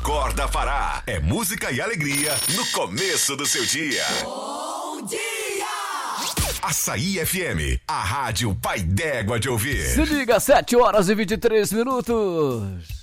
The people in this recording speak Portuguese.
Acorda Pará. É música e alegria no começo do seu dia. Bom dia! Açaí FM, a rádio pai d'égua de ouvir. Se liga, 7 horas e 23 minutos.